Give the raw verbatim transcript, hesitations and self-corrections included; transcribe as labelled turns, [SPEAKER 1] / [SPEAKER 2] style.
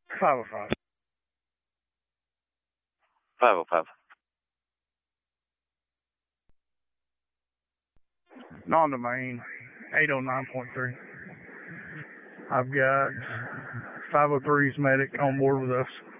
[SPEAKER 1] five oh five.
[SPEAKER 2] five oh five.
[SPEAKER 1] Non-domain, eight oh nine point three. I've got five oh three's medic on board with us.